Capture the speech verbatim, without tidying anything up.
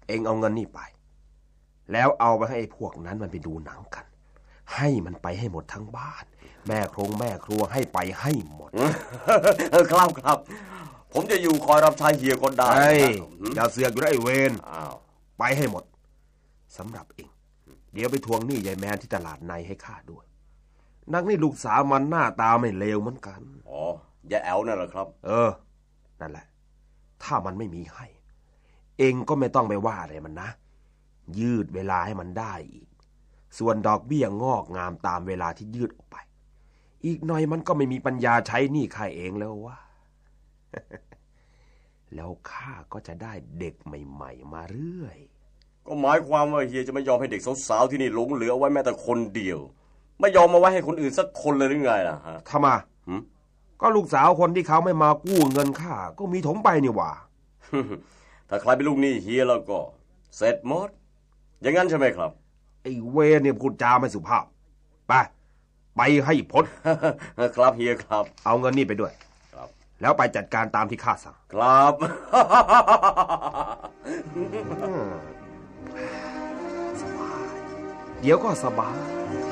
เองเอาเงินนี่ไปแล้วเอาไปให้พวกนั้นมันไปดูหนังกันให้มันไปให้หมดทั้งบ้านแม่คงแม่ครัวให้ไปให้หมดครับครับผมจะอยู่คอยรับใช้เฮียก็ได้อย่าเสือกอยู่นะไอ้เวรไปให้หมดสำหรับเองเดี๋ยวไปทวงหนี้ยายแมนที่ตลาดในให้ข้าด้วยนักนี่ลูกสาวมันหน้าตาไม่เลวเหมือนกันอ๋อยายแอลนั่นเหรอครับเออนั่นแหละถ้ามันไม่มีให้เองก็ไม่ต้องไปว่าอะไรมันนะยืดเวลาให้มันได้อีกส่วนดอกเบี้ยงอกงามตามเวลาที่ยืดออกไปอีกหน่อยมันก็ไม่มีปัญญาใช้หนี้ข้าเองแล้ววะ แล้วข้าก็จะได้เด็กใหม่ๆมาเรื่อยก็หมายความว่าเฮียจะไม่ยอมให้เด็กสาวๆที่นี่หลงเหลือไว้แม้แต่คนเดียวไม่ยอมมาไว้ให้คนอื่นสักคนเลยหรือไงล่ะฮะทำไมก็ลูกสาวคนที่เขาไม่มากู้เงินข้าก็มีถมไปนี่หว่าถ้าใครเป็นลูกหนี้เฮียแล้วก็เสร็จหมดอย่างนั้นใช่ไหมครับไอ้เวรเนี่ยพูดจาไม่สุภาพไปไปให้พ้นครับเฮียครับเอาเงินนี่ไปด้วยครับแล้วไปจัดการตามที่ข้าสั่งครับสบายเดี๋ยวก็สบาย